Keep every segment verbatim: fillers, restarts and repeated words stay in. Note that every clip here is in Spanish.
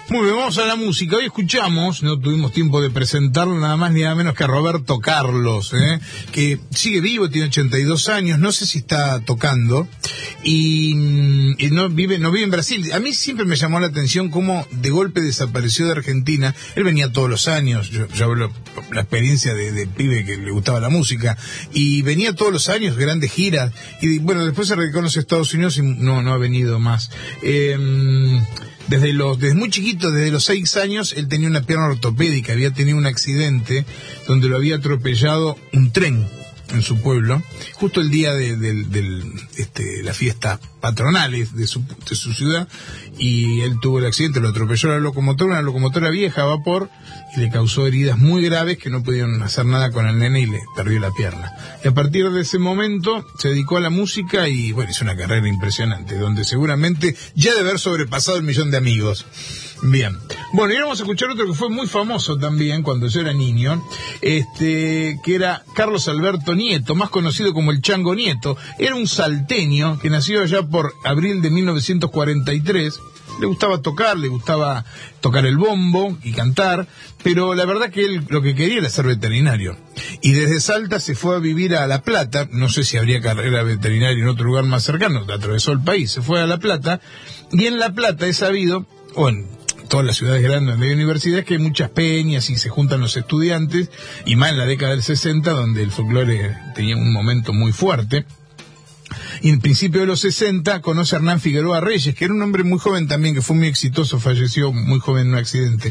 Muy bien, vamos a la música. Hoy escuchamos, no tuvimos tiempo de presentarlo, nada más ni nada menos que a Roberto Carlos, ¿eh? que sigue vivo, tiene ochenta y dos años, no sé si está tocando, y, y no vive no vive en Brasil. A mí siempre me llamó la atención cómo de golpe desapareció de Argentina. Él venía todos los años, yo, yo hablo la experiencia de, de pibe que le gustaba la música, y venía todos los años, grandes giras, y bueno, después se radicó en los Estados Unidos y no, no ha venido más. Eh, Desde los, desde muy chiquito, desde los seis años, él tenía una pierna ortopédica, había tenido un accidente donde lo había atropellado un tren en su pueblo, justo el día de, de, de, de este, la fiesta patronales de su, de su ciudad, y él tuvo el accidente, lo atropelló la locomotora, una locomotora vieja a vapor, y le causó heridas muy graves que no pudieron hacer nada con el nene y le perdió la pierna. Y a partir de ese momento se dedicó a la música y bueno, hizo una carrera impresionante, donde seguramente ya debe haber sobrepasado el millón de amigos. Bien. Bueno, y ahora vamos a escuchar otro que fue muy famoso también cuando yo era niño, este, que era Carlos Alberto Nieto, más conocido como el Chango Nieto. Era un salteño que nació allá por abril de mil novecientos cuarenta y tres. Le gustaba tocar, le gustaba tocar el bombo y cantar, pero la verdad que él lo que quería era ser veterinario. Y desde Salta se fue a vivir a La Plata, no sé si habría carrera veterinaria en otro lugar más cercano, atravesó el país, se fue a La Plata, y en La Plata he sabido, o en todas las ciudades grandes donde hay universidades, que hay muchas peñas y se juntan los estudiantes, y más en la década del sesenta, donde el folclore tenía un momento muy fuerte. Y en el principio de los sesenta conoce a Hernán Figueroa Reyes, que era un hombre muy joven también, que fue muy exitoso, falleció muy joven en un accidente.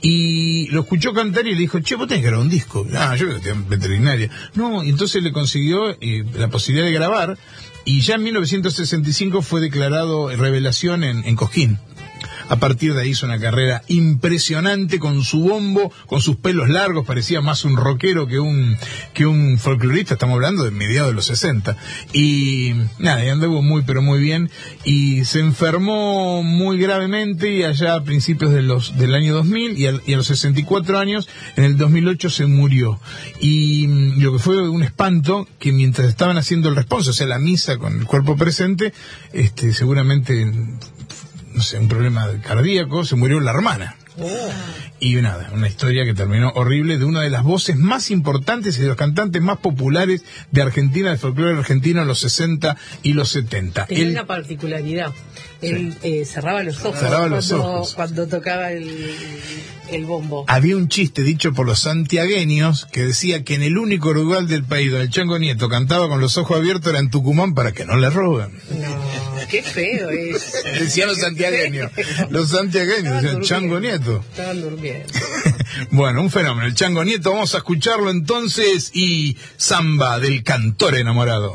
Y lo escuchó cantar y le dijo, che, vos tenés que grabar un disco. Ah, yo que veterinaria. No, y entonces le consiguió eh, la posibilidad de grabar, y ya en mil novecientos sesenta y cinco fue declarado revelación en, en Cosquín. A partir de ahí hizo una carrera impresionante con su bombo, con sus pelos largos, parecía más un rockero que un que un folclorista, estamos hablando de mediados de los sesenta. Y nada, y anduvo muy pero muy bien, y se enfermó muy gravemente, y allá a principios de los del año dos mil, y, al, y a los sesenta y cuatro años, en el dos mil ocho se murió. Y lo que fue un espanto, que mientras estaban haciendo el responso, o sea, la misa con el cuerpo presente, este seguramente, no sé, un problema cardíaco, se murió la hermana. Oh. Y nada, una historia que terminó horrible, de una de las voces más importantes y de los cantantes más populares de Argentina, del folclore argentino en los sesenta y los setenta. Tenía Él, una particularidad. Él sí. eh, cerraba los ojos, cerraba los cuando, ojos cuando tocaba el, el bombo. Había un chiste dicho por los santiagueños que decía que en el único lugar del país donde el Chango Nieto cantaba con los ojos abiertos era en Tucumán, para que no le roben. No, qué feo es. Decían los santiagueños. Los santiagueños, decían Chango Nieto. Estaban durmiendo. Bueno, un fenómeno. El Chango Nieto, vamos a escucharlo entonces, y Samba del Cantor Enamorado.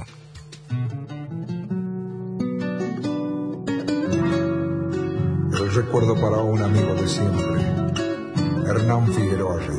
El recuerdo para un amigo de siempre, Hernán Figueroa Reyes.